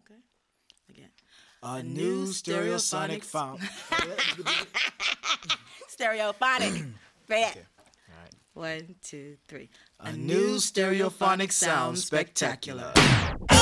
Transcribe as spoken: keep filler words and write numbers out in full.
Okay. Again. A new stereosonic fountain. Stereophonic. Bad. Okay. All right. One, two, three. A new stereophonic sound spectacular.